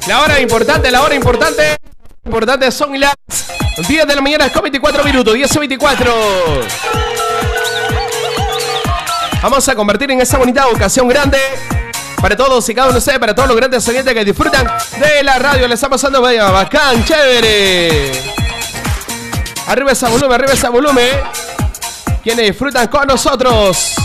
La hora importante, la hora importante. Importante son las 10 de la mañana con 24 minutos, 10:24. Vamos a convertir en esa bonita ocasión grande para todos y cada uno de ustedes, para todos los grandes oyentes que disfrutan de la radio. Le está pasando vaya, bacán, chévere. Arriba ese volumen, arriba ese volumen. Quienes disfrutan con nosotros.